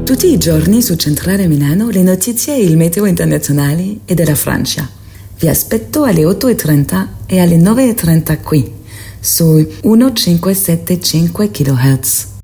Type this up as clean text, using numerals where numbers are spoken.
Tutti i giorni su Centrale Milano le notizie e il meteo internazionali e della Francia. Vi aspetto alle 8:30 e alle 9:30 qui, su 1575 kHz.